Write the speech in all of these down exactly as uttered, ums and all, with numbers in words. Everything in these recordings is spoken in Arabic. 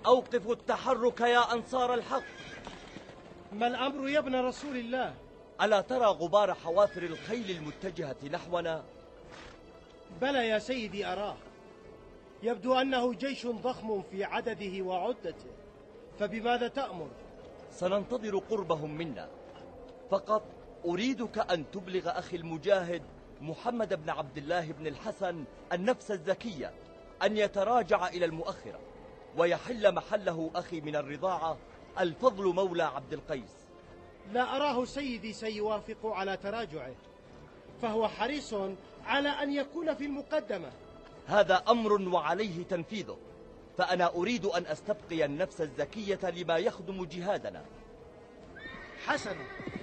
أوقفوا التحرك يا أنصار الحق. ما الأمر يا ابن رسول الله؟ ألا ترى غبار حوافر الخيل المتجهة نحونا؟ بلى يا سيدي أراه، يبدو أنه جيش ضخم في عدده وعدته، فبماذا تأمر؟ سننتظر قربهم منا، فقط أريدك أن تبلغ أخي المجاهد محمد بن عبد الله بن الحسن النفس الزكية أن يتراجع إلى المؤخرة، ويحل محله أخي من الرضاعة الفضل مولى عبد القيس. لا أراه سيدي سيوافق على تراجعه، فهو حريص على أن يكون في المقدمة. هذا أمر وعليه تنفيذه، فأنا أريد أن أستبقي النفس الزكية لما يخدم جهادنا. حسنا،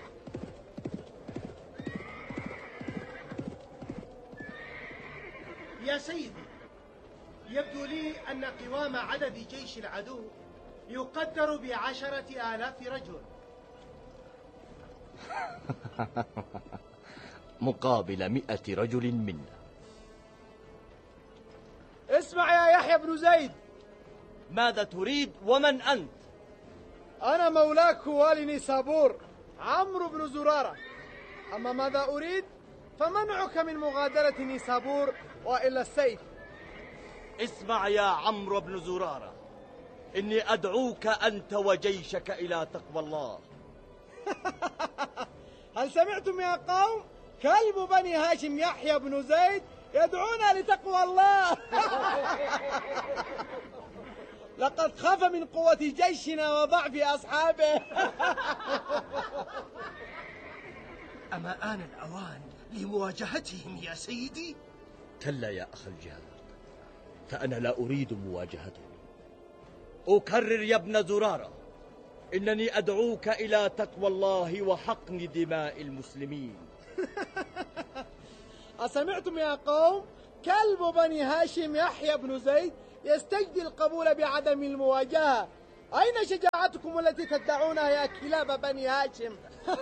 يا سيدي، يبدو لي أن قوام عدد جيش العدو يقدر بعشرة آلاف رجل مقابل مئة رجل منا. اسمع يا يحيى بن زيد. ماذا تريد ومن أنت؟ أنا مولاك والي نيسابور عمرو بن زرارة. أما ماذا أريد فمنعك من مغادرة نيسابور وإلا السيف. اسمع يا عمرو بن زرارة، إني أدعوك أنت وجيشك إلى تقوى الله. هل سمعتم يا قوم؟ كلب بني هاشم يحيى بن زيد يدعونا لتقوى الله. لقد خاف من قوة جيشنا وضعف أصحابه. أما آن الأوان لمواجهتهم يا سيدي؟ كلا يا أخ الجهاد، فأنا لا أريد مواجهتهم. أكرر يا ابن زرارة، إنني أدعوك إلى تقوى الله وحقن دماء المسلمين. أسمعتم يا قوم؟ كلب بني هاشم يحيى بن زيد يستجدي القبول بعدم المواجهة. أين شجاعتكم التي تدعونها يا كلاب بني هاشم؟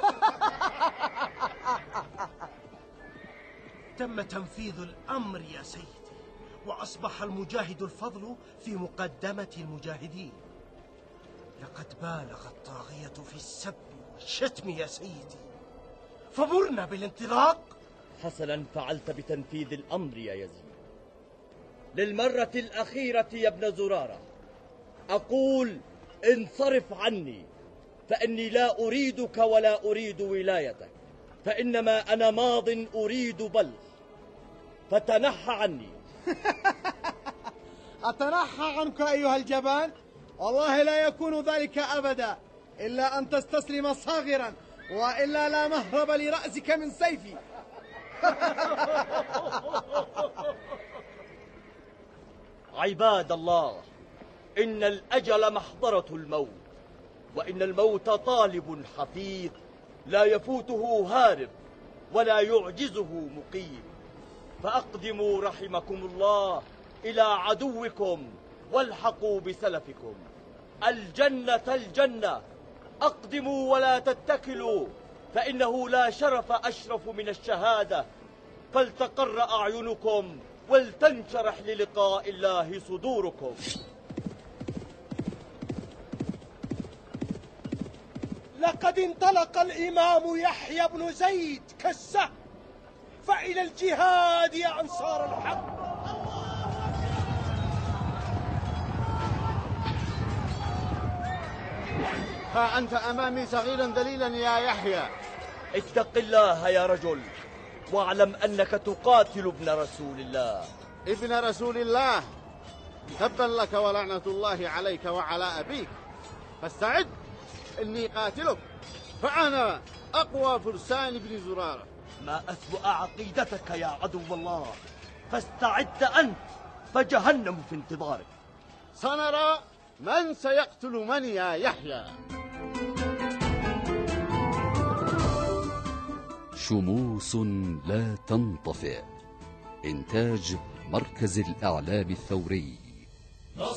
تم تنفيذ الأمر يا سيدي، وأصبح المجاهد الفضل في مقدمة المجاهدين. لقد بالغ الطاغية في السب والشتم يا سيدي، فمرنا بالانطلاق. حسنا فعلت بتنفيذ الأمر يا يزيد. للمرة الأخيرة يا ابن زرارة أقول انصرف عني، فإني لا أريدك ولا أريد ولايتك، فإنما أنا ماض أريد بلخ، فتنحى عني. أتنحى عنك أيها الجبان؟ والله لا يكون ذلك أبدا، إلا أن تستسلم صاغرا، وإلا لا مهرب لرأسك من سيفي. عباد الله، إن الأجل محضرة الموت، وإن الموت طالب حثيث لا يفوته هارب ولا يعجزه مقيم. فأقدموا رحمكم الله إلى عدوكم والحقوا بسلفكم. الجنة الجنة، أقدموا ولا تتكلوا، فإنه لا شرف أشرف من الشهادة. فلتقر أعينكم ولتنشرح للقاء الله صدوركم. لقد انطلق الإمام يحيى بن زيد كالسهم، فإلى الجهاد يا أنصار الحق. ها أنت أمامي صغيرا ذليلا يا يحيى. اتق الله يا رجل، واعلم أنك تقاتل ابن رسول الله. ابن رسول الله؟ تبا لك ولعنة الله عليك وعلى أبيك. فاستعد، إني قاتلك، فأنا أقوى فرسان ابن زرارة. ما أسوأ عقيدتك يا عدو الله، فاستعد أنت، فجهنم في انتظارك. سنرى من سيقتل من يا يحيى. شموس لا تنطفئ. إنتاج مركز الإعلام الثوري.